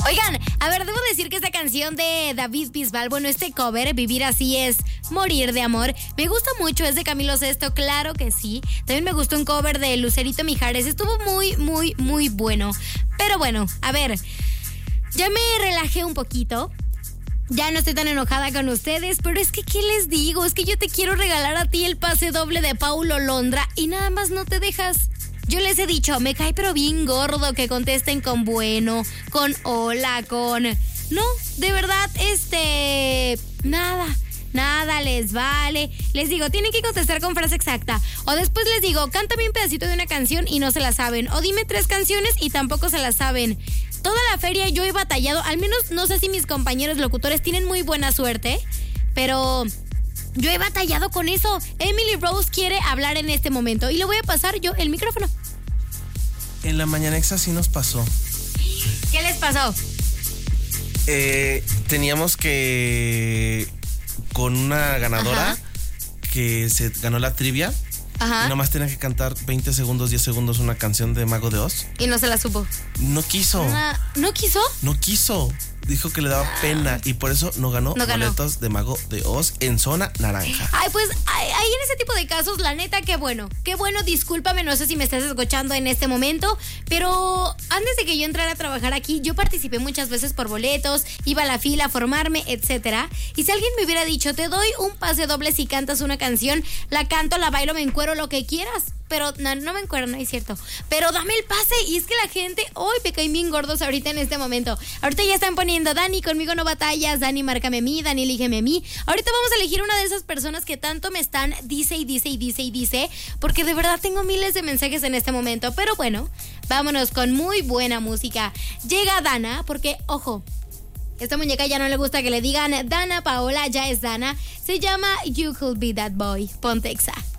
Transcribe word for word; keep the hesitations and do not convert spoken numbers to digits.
Oigan, a ver, debo decir que esta canción de David Bisbal, bueno, este cover, Vivir Así es Morir de Amor, me gusta mucho, es de Camilo Sesto, claro que sí. También me gustó un cover de Lucerito Mijares, estuvo muy, muy, muy bueno. Pero bueno, a ver, ya me relajé un poquito. Ya no estoy tan enojada con ustedes, pero es que, ¿qué les digo? Es que yo te quiero regalar a ti el pase doble de Paulo Londra y nada más no te dejas. Yo les he dicho, me cae pero bien gordo que contesten con bueno, con hola, con... No, de verdad, este... Nada, nada les vale. Les digo, tienen que contestar con frase exacta. O después les digo, cántame un pedacito de una canción y no se la saben. O dime tres canciones y tampoco se la saben. Toda la feria yo he batallado, al menos no sé si mis compañeros locutores tienen muy buena suerte, pero... Yo he batallado con eso. Emily Rose quiere hablar en este momento y le voy a pasar yo el micrófono. En la Mañanexa sí nos pasó. ¿Qué les pasó? Eh, teníamos que... Con una ganadora. Ajá. Que se ganó la trivia. Ajá. Y nomás tenía que cantar veinte segundos, diez segundos una canción de Mago de Oz. Y no se la supo. No quiso. ¿No, ¿no quiso? No quiso. Dijo que le daba pena y por eso no ganó, no ganó boletos de Mago de Oz en zona naranja. Ay, pues ahí en ese tipo de casos, la neta, qué bueno. Qué bueno, discúlpame, no sé si me estás escuchando en este momento, pero antes de que yo entrara a trabajar aquí, yo participé muchas veces por boletos, iba a la fila a formarme, etcétera. Y si alguien me hubiera dicho, te doy un pase doble si cantas una canción, la canto, la bailo, me encuero, lo que quieras. Pero no, no me encuentro, no es cierto. Pero dame el pase. Y es que la gente hoy me caen bien gordos ahorita en este momento. Ahorita ya están poniendo, Dani, conmigo no batallas, Dani, márcame a mí, Dani, elígeme a mí. Ahorita vamos a elegir una de esas personas que tanto me están dice y dice y dice y dice, porque de verdad tengo miles de mensajes en este momento. Pero bueno, vámonos con muy buena música. Llega Dana, porque, ojo, esta muñeca ya no le gusta que le digan Dana Paola, ya es Dana. Se llama You Could Be That Boy. Ponte Exa.